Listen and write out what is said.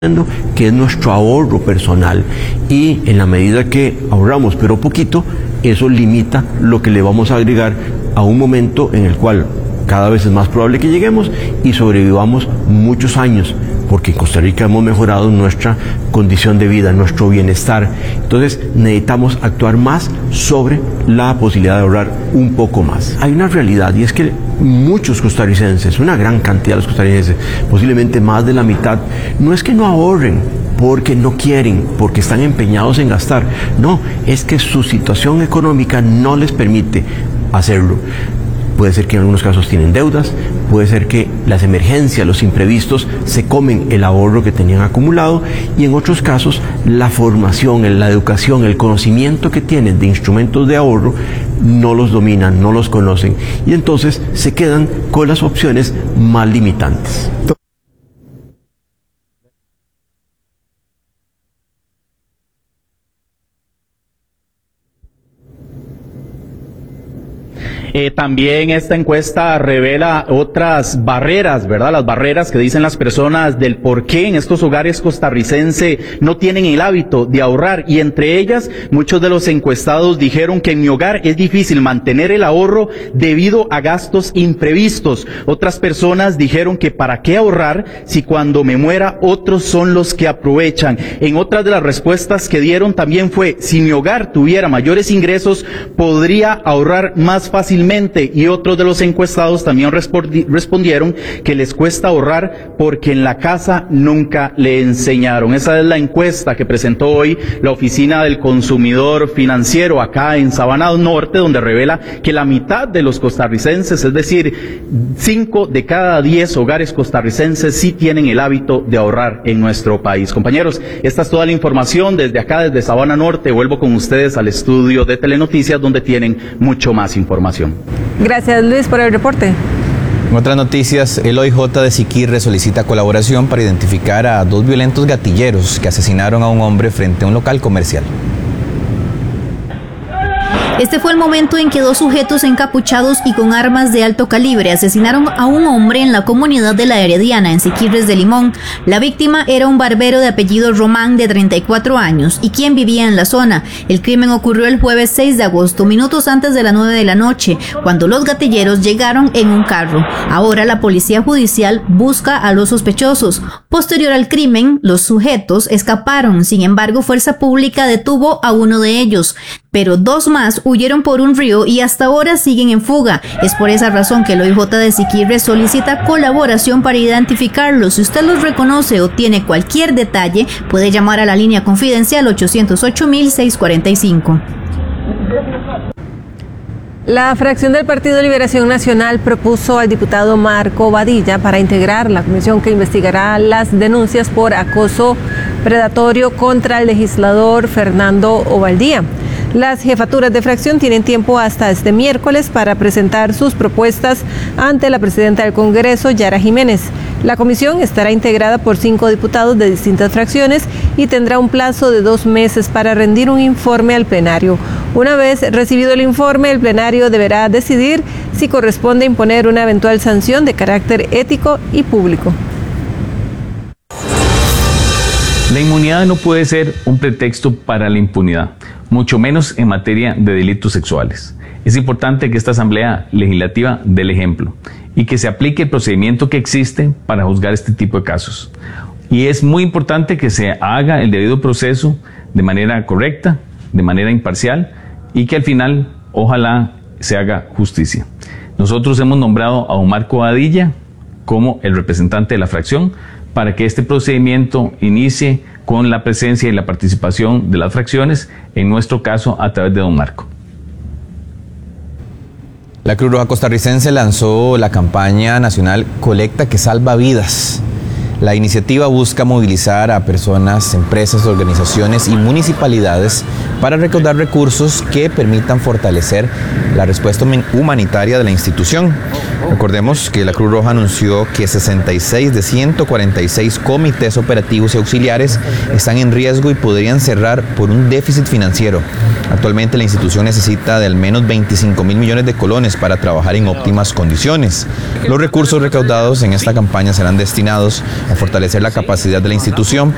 que es nuestro ahorro personal, y en la medida que ahorramos pero poquito, eso limita lo que le vamos a agregar a un momento en el cual cada vez es más probable que lleguemos y sobrevivamos muchos años, porque en Costa Rica hemos mejorado nuestra condición de vida, nuestro bienestar. Entonces necesitamos actuar más sobre la posibilidad de ahorrar un poco más. Hay una realidad, y es que muchos costarricenses, una gran cantidad de los costarricenses, posiblemente más de la mitad, no es que no ahorren porque no quieren, porque están empeñados en gastar. No, es que su situación económica no les permite hacerlo. Puede ser que en algunos casos tienen deudas, puede ser que las emergencias, los imprevistos se comen el ahorro que tenían acumulado, y en otros casos la formación, la educación, el conocimiento que tienen de instrumentos de ahorro no los dominan, no los conocen, y entonces se quedan con las opciones más limitantes. También esta encuesta revela otras barreras, ¿verdad? Las barreras que dicen las personas del por qué en estos hogares costarricenses no tienen el hábito de ahorrar, y entre ellas muchos de los encuestados dijeron que en mi hogar es difícil mantener el ahorro debido a gastos imprevistos. Otras personas dijeron que para qué ahorrar si cuando me muera otros son los que aprovechan. En otras de las respuestas que dieron también fue: si mi hogar tuviera mayores ingresos podría ahorrar más fácilmente, y otros de los encuestados también respondieron que les cuesta ahorrar porque en la casa nunca le enseñaron. Esa es la encuesta que presentó hoy la Oficina del Consumidor Financiero acá en Sabana Norte, donde revela que la mitad de los costarricenses, es decir, 5 de cada 10 hogares costarricenses, sí tienen el hábito de ahorrar en nuestro país. Compañeros, esta es toda la información desde acá, desde Sabana Norte. Vuelvo con ustedes al estudio de Telenoticias, donde tienen mucho más información. Gracias, Luis, por el reporte. En otras noticias, el OIJ de Siquirres solicita colaboración para identificar a 2 violentos gatilleros que asesinaron a un hombre frente a un local comercial. Este fue el momento en que 2 sujetos encapuchados y con armas de alto calibre asesinaron a un hombre en la comunidad de La Herediana, en Siquirres de Limón. La víctima era un barbero de apellido Román, de 34 años, y quien vivía en la zona. El crimen ocurrió el jueves 6 de agosto, minutos antes de las 9 de la noche, cuando los gatilleros llegaron en un carro. Ahora la policía judicial busca a los sospechosos. Posterior al crimen, los sujetos escaparon. Sin embargo, Fuerza Pública detuvo a uno de ellos, pero 2 más huyeron por un río y hasta ahora siguen en fuga. Es por esa razón que el OIJ de Siquirres solicita colaboración para identificarlos. Si usted los reconoce o tiene cualquier detalle, puede llamar a la línea confidencial 808-645. La fracción del Partido Liberación Nacional propuso al diputado Marco Badilla para integrar la comisión que investigará las denuncias por acoso predatorio contra el legislador Fernando Ovaldía. Las jefaturas de fracción tienen tiempo hasta este miércoles para presentar sus propuestas ante la presidenta del Congreso, Yara Jiménez. La comisión estará integrada por 5 diputados de distintas fracciones y tendrá un plazo de 2 meses para rendir un informe al plenario. Una vez recibido el informe, el plenario deberá decidir si corresponde imponer una eventual sanción de carácter ético y público. La inmunidad no puede ser un pretexto para la impunidad, mucho menos en materia de delitos sexuales. Es importante que esta Asamblea Legislativa dé el ejemplo y que se aplique el procedimiento que existe para juzgar este tipo de casos. Y es muy importante que se haga el debido proceso de manera correcta, de manera imparcial, y que al final, ojalá, se haga justicia. Nosotros hemos nombrado a don Marco Badilla como el representante de la fracción para que este procedimiento inicie con la presencia y la participación de las fracciones, en nuestro caso a través de don Marco. La Cruz Roja Costarricense lanzó la campaña nacional Colecta que Salva Vidas. La iniciativa busca movilizar a personas, empresas, organizaciones y municipalidades para recaudar recursos que permitan fortalecer la respuesta humanitaria de la institución. Recordemos que la Cruz Roja anunció que 66 de 146 comités operativos y auxiliares están en riesgo y podrían cerrar por un déficit financiero. Actualmente la institución necesita de al menos 25.000 millones de colones para trabajar en óptimas condiciones. Los recursos recaudados en esta campaña serán destinados a fortalecer la capacidad de la institución